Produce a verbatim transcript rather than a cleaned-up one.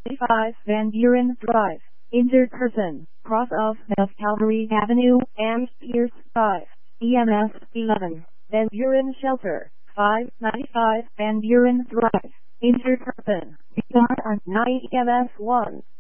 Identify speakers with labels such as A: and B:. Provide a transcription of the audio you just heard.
A: ninety-five Van Buren Drive, injured person, cross of Beth Calvary Avenue and Pierce five, E M S eleven, Van Buren Shelter, five ninety-five Van Buren Drive, injured person, regard on nine E M S one.